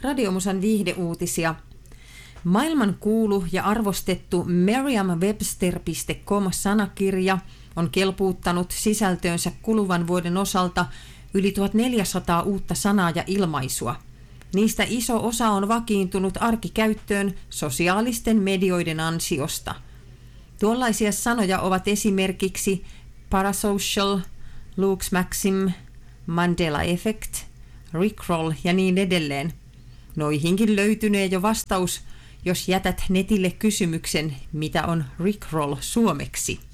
Radiomusan viihdeuutisia. Maailman kuulu ja arvostettu Merriam-Webster.com-sanakirja on kelpuuttanut sisältöönsä kuluvan vuoden osalta yli 1400 uutta sanaa ja ilmaisua. Niistä iso osa on vakiintunut arkikäyttöön sosiaalisten medioiden ansiosta. Tuollaisia sanoja ovat esimerkiksi parasocial, Lux Maxim, Mandela Effect, Rickroll ja niin edelleen. Noihinkin löytynee jo vastaus, jos jätät netille kysymyksen, mitä on Rickroll suomeksi.